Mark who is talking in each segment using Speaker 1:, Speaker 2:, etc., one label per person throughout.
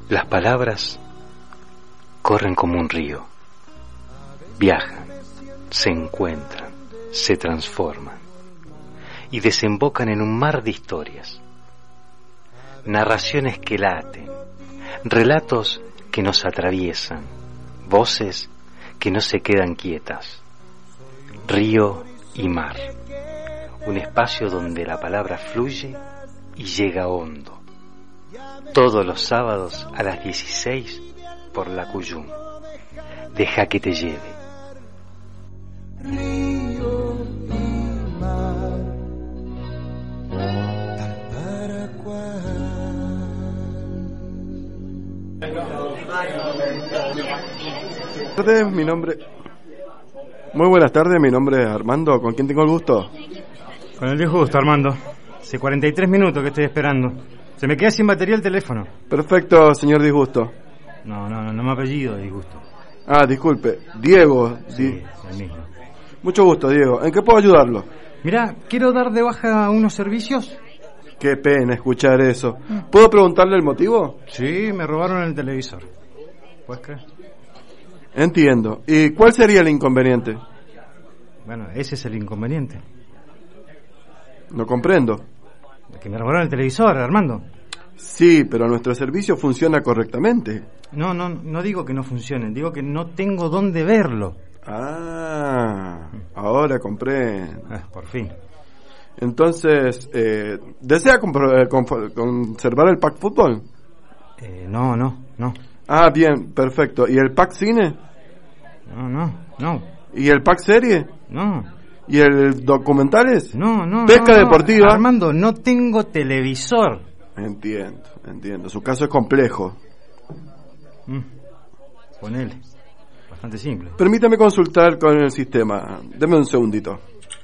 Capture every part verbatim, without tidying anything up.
Speaker 1: Las palabras corren como un río, viajan, se encuentran, se transforman y desembocan en un mar de historias, narraciones que laten, relatos que nos atraviesan, voces que no se quedan quietas, río y mar, un espacio donde la palabra fluye y llega hondo. Todos los sábados a las dieciséis por la Cuyum. Deja que te lleve.
Speaker 2: Río y mar, tal Paraguay.
Speaker 3: Buenas tardes, mi nombre... Muy buenas tardes, mi nombre es Armando. ¿Con quién tengo el gusto?
Speaker 4: Con el disgusto, Armando. Hace cuarenta y tres minutos que estoy esperando. Se me queda sin batería el teléfono.
Speaker 3: Perfecto, señor Disgusto.
Speaker 4: No, no, no, no me apellido Disgusto.
Speaker 3: Ah, disculpe, Diego.
Speaker 4: Sí,
Speaker 3: Di...
Speaker 4: el mismo.
Speaker 3: Mucho gusto, Diego. ¿En qué puedo ayudarlo?
Speaker 4: Mirá, quiero dar de baja unos servicios.
Speaker 3: Qué pena escuchar eso. ¿Puedo preguntarle el motivo?
Speaker 4: Sí, me robaron el televisor. ¿Puedes creer?
Speaker 3: Entiendo. ¿Y cuál sería el inconveniente?
Speaker 4: Bueno, ese es el inconveniente.
Speaker 3: No comprendo.
Speaker 4: Que me robaron el televisor, Armando.
Speaker 3: Sí, pero nuestro servicio funciona correctamente.
Speaker 4: No, no, no digo que no funcione, digo que no tengo dónde verlo.
Speaker 3: Ah, ahora comprendo.
Speaker 4: Ah, por fin.
Speaker 3: Entonces, eh, ¿desea compro- eh, conf- conservar el pack fútbol?
Speaker 4: Eh, no, no, no.
Speaker 3: Ah, bien, perfecto. ¿Y el pack cine?
Speaker 4: No, no, no.
Speaker 3: ¿Y el pack serie?
Speaker 4: No.
Speaker 3: ¿Y el documentales?
Speaker 4: No, no.
Speaker 3: ¿Pesca
Speaker 4: no, no.
Speaker 3: deportiva?
Speaker 4: Armando, no tengo televisor.
Speaker 3: Entiendo, entiendo. Su caso es complejo.
Speaker 4: Mm. Ponele. Bastante simple.
Speaker 3: Permítame consultar con el sistema. Deme un segundito.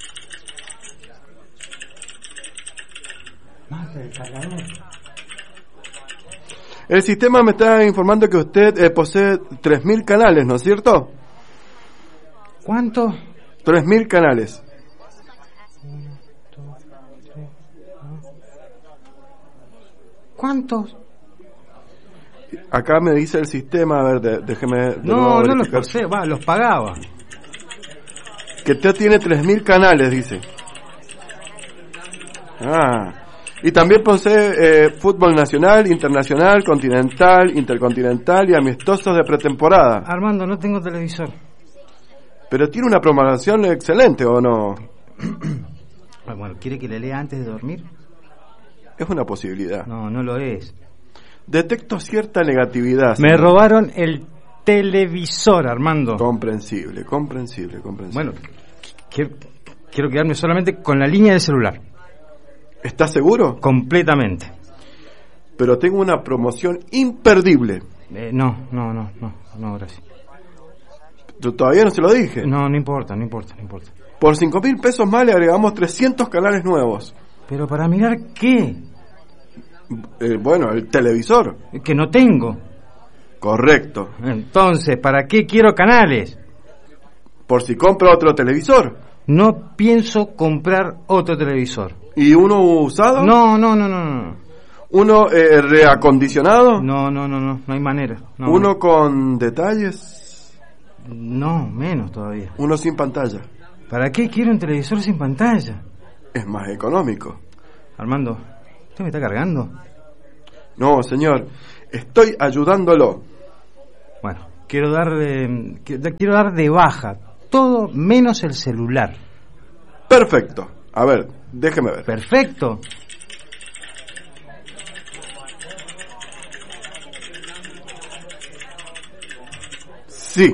Speaker 3: El sistema me está informando que usted eh, posee tres mil canales, ¿no es cierto?
Speaker 4: ¿Cuánto?
Speaker 3: tres mil canales.
Speaker 4: ¿Cuántos?
Speaker 3: Acá me dice el sistema, a ver, de- déjeme... de
Speaker 4: No,
Speaker 3: nuevo
Speaker 4: no los
Speaker 3: verificar.
Speaker 4: posee, va, los pagaba.
Speaker 3: Que usted tiene tres mil canales, dice. Ah, y también posee eh, fútbol nacional, internacional, continental, intercontinental y amistosos de pretemporada.
Speaker 4: Armando, no tengo televisor.
Speaker 3: Pero tiene una programación excelente, ¿o no?
Speaker 4: Bueno, ¿quiere que le lea antes de dormir?
Speaker 3: Es una posibilidad.
Speaker 4: No, no lo es.
Speaker 3: Detecto cierta negatividad.
Speaker 4: Me
Speaker 3: señor.
Speaker 4: robaron el televisor, Armando.
Speaker 3: Comprensible, comprensible, comprensible.
Speaker 4: Bueno, quiero, quiero quedarme solamente con la línea de celular.
Speaker 3: ¿Estás seguro?
Speaker 4: Completamente.
Speaker 3: Pero tengo una promoción imperdible.
Speaker 4: Eh, no, no, no, no, no, gracias.
Speaker 3: T- Todavía no se lo dije.
Speaker 4: No, no importa, no importa, no importa.
Speaker 3: Por cinco mil pesos más le agregamos trescientos canales nuevos.
Speaker 4: Pero para mirar qué,
Speaker 3: Eh, bueno, el televisor.
Speaker 4: que no tengo.
Speaker 3: Correcto.
Speaker 4: Entonces, ¿para qué quiero canales?
Speaker 3: Por si compra otro televisor.
Speaker 4: No pienso comprar otro televisor.
Speaker 3: ¿Y uno usado?
Speaker 4: No, no, no, no, no.
Speaker 3: ¿Uno eh, reacondicionado?
Speaker 4: No, no, no, no, no hay manera. No,
Speaker 3: ¿Uno con detalles?
Speaker 4: No, menos todavía.
Speaker 3: ¿Uno sin pantalla?
Speaker 4: ¿Para qué quiero un televisor sin pantalla?
Speaker 3: Es más económico.
Speaker 4: Armando, ¿usted me está cargando?
Speaker 3: No, señor. Estoy ayudándolo.
Speaker 4: Bueno, quiero dar de, quiero dar de baja todo menos el celular.
Speaker 3: Perfecto. A ver, déjeme ver.
Speaker 4: Perfecto.
Speaker 3: Sí.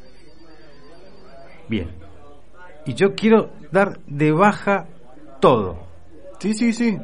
Speaker 4: Bien. Y yo quiero dar de baja todo.
Speaker 3: Sí, sí, sí.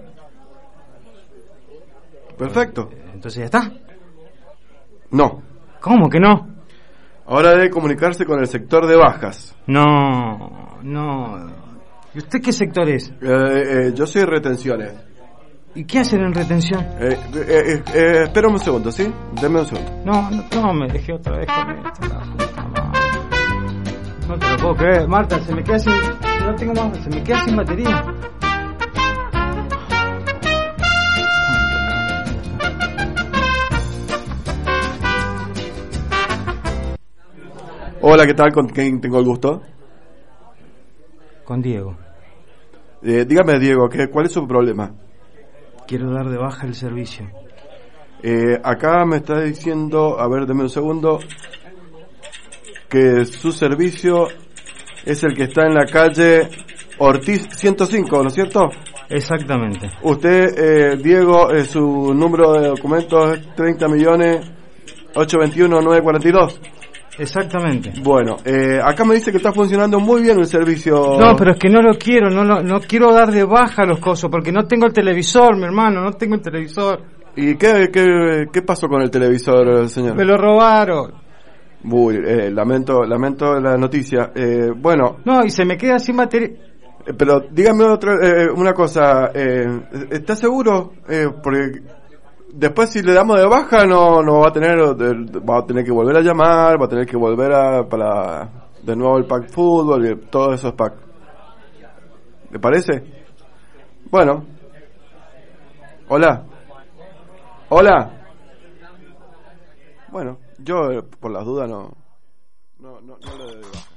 Speaker 3: Perfecto.
Speaker 4: Entonces ya está.
Speaker 3: No.
Speaker 4: ¿Cómo que no?
Speaker 3: Ahora debe comunicarse con el sector de bajas.
Speaker 4: No, no. ¿Y usted qué sector es?
Speaker 3: Eh, eh, yo soy retenciones.
Speaker 4: ¿Y qué hacen en retención?
Speaker 3: Eh, eh, eh, eh, espera un segundo, ¿sí? Deme un segundo.
Speaker 4: No, no, no me dejé otra vez con esto, la puta madre. No te lo puedo creer, Marta, se me queda sin... No tengo más, se me queda sin batería.
Speaker 3: Hola, ¿qué tal? ¿Con quién tengo el gusto?
Speaker 4: Con Diego.
Speaker 3: Eh, dígame, Diego, ¿qué, ¿cuál es su problema?
Speaker 4: Quiero dar de baja el servicio.
Speaker 3: Eh, acá me está diciendo, a ver, deme un segundo, que su servicio es el que está en la calle Ortiz ciento cinco, ¿no es cierto?
Speaker 4: Exactamente.
Speaker 3: Usted, eh, Diego, eh, su número de documentos es treinta millones ochocientos veintiuno mil novecientos cuarenta y dos.
Speaker 4: Exactamente.
Speaker 3: Bueno, eh, acá me dice que está funcionando muy bien el servicio.
Speaker 4: No, pero es que no lo quiero, no lo, no quiero dar de baja los cosos, porque no tengo el televisor, mi hermano, no tengo el televisor.
Speaker 3: ¿Y qué, qué, qué pasó con el televisor, señor?
Speaker 4: Me lo robaron.
Speaker 3: Uy, eh, lamento, lamento la noticia. Eh, bueno.
Speaker 4: No, y se me queda sin batería.
Speaker 3: Eh, pero dígame otra, eh, una cosa, eh, ¿está seguro? Eh, porque después si le damos de baja no, no va a tener, va a tener que volver a llamar, va a tener que volver a, para de nuevo el pack fútbol y todos esos packs. ¿Le parece? Bueno. Hola. Hola. Bueno, yo eh, por las dudas no, no, no, no le doy de baja.